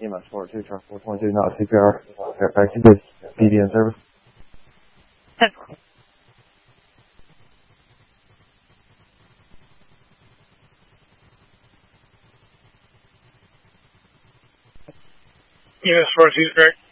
EMS 402, truck 422, not CPR. Back to the PD in service. EMS 402 is correct.